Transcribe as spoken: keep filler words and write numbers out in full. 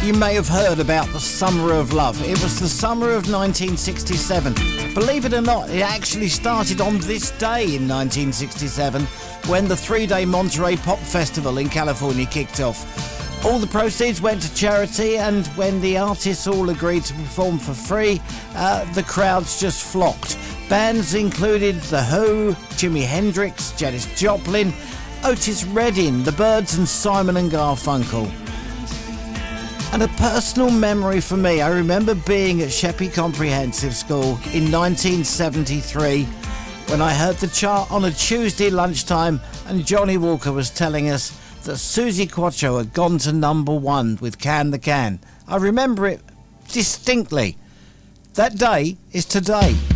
You may have heard about the Summer of Love. It was the summer of nineteen sixty-seven. Believe it or not, it actually started on this day in nineteen sixty-seven when the three-day Monterey Pop Festival in California kicked off. All the proceeds went to charity, and when the artists all agreed to perform for free, uh, the crowds just flocked. Bands included The Who, Jimi Hendrix, Janis Joplin, Otis Redding, The Byrds and Simon and Garfunkel. And a personal memory for me, I remember being at Sheppey Comprehensive School in nineteen seventy-three when I heard the chart on a Tuesday lunchtime and Johnny Walker was telling us that Suzi Quatro had gone to number one with Can the Can. I remember it distinctly. That day is today.